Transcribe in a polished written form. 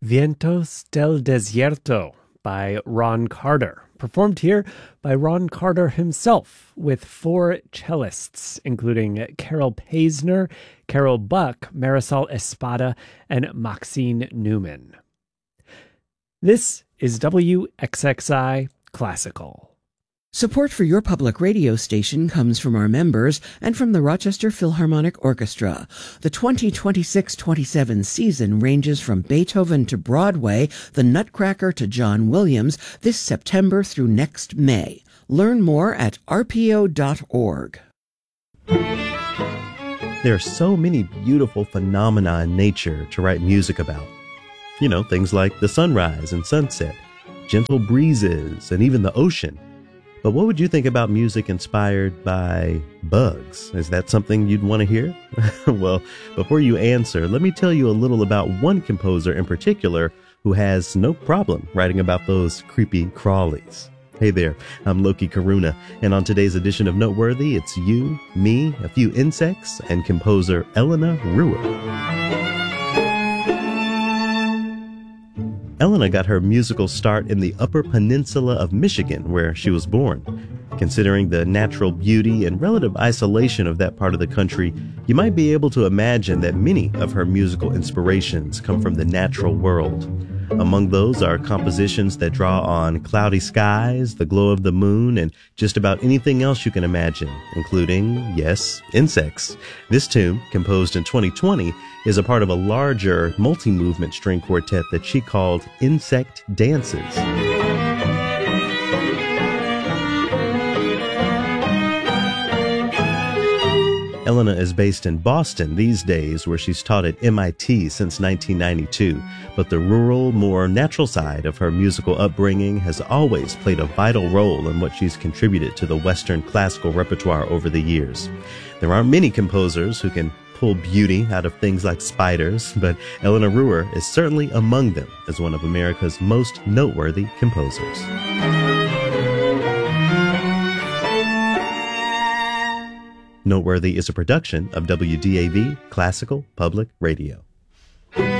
Vientos del Desierto by Ron Carter, performed here by Ron Carter himself with four cellists, including Carol Paisner, Carol Buck, Marisol Espada, and Maxine Newman. This is WXXI Classical. Support for your public radio station comes from our members and from the Rochester Philharmonic Orchestra. The 2026-27 season ranges from Beethoven to Broadway, the Nutcracker to John Williams, this September through next May. Learn more at rpo.org. There are so many beautiful phenomena in nature to write music about. You know, things like the sunrise and sunset, gentle breezes, and even the ocean. But what would you think about music inspired by bugs? Is that something you'd want to hear? Well, before you answer, let me tell you a little about one composer in particular who has no problem writing about those creepy crawlies. Hey there, I'm Loki Karuna, and on today's edition of Noteworthy, it's you, me, a few insects, and composer Elena Ruhr. Elena got her musical start in the Upper Peninsula of Michigan, where she was born. Considering the natural beauty and relative isolation of that part of the country, you might be able to imagine that many of her musical inspirations come from the natural world. Among those are compositions that draw on cloudy skies, the glow of the moon, and just about anything else you can imagine, including, yes, insects. This tune, composed in 2020, is a part of a larger multi-movement string quartet that she called Insect Dances. Elena is based in Boston these days, where she's taught at MIT since 1992, but the rural, more natural side of her musical upbringing has always played a vital role in what she's contributed to the Western classical repertoire over the years. There aren't many composers who can pull beauty out of things like spiders, but Elena Ruhr is certainly among them as one of America's most noteworthy composers. Noteworthy is a production of WDAV Classical Public Radio.